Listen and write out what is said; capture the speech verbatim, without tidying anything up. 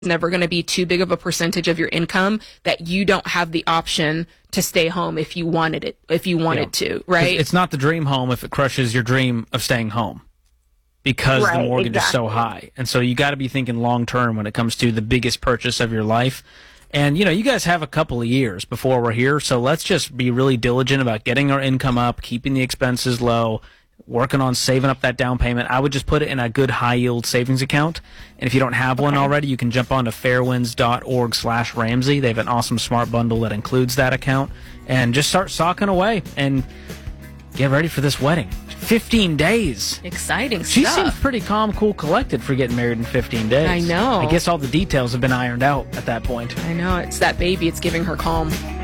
never going to be too big of a percentage of your income that you don't have the option to stay home if you wanted it, if you wanted Yeah. to, right? It's not the dream home if it crushes your dream of staying home because Right, the mortgage is so exactly. high. And so you got to be thinking long term when it comes to the biggest purchase of your life. And, you know, you guys have a couple of years before we're here, so let's just be really diligent about getting our income up, keeping the expenses low, working on saving up that down payment. I would just put it in a good high-yield savings account. And if you don't have one already, you can jump on to fairwinds.org slash Ramsey. They have an awesome smart bundle that includes that account. And just start socking away and get ready for this wedding. fifteen days. Exciting She stuff. seems pretty calm, cool, collected for getting married in fifteen days. I know. I guess all the details have been ironed out at that point. I know. It's that baby. It's giving her calm.